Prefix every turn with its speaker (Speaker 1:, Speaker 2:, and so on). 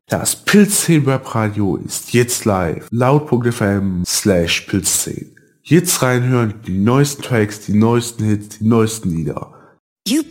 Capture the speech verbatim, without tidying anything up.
Speaker 1: Das Pilzzehn Webradio ist jetzt live. Laut.fm slash Pilzzehn. Jetzt reinhören, die neuesten Tracks, die neuesten Hits, die neuesten Lieder.
Speaker 2: You